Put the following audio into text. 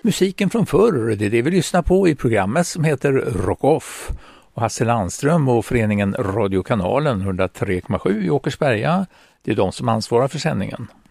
musiken från förr, det är det vi lyssnar på i programmet som heter Rock Off. Och Hasse Landström och föreningen Radiokanalen 103,7 i Åkersberga, det är de som ansvarar för sändningen.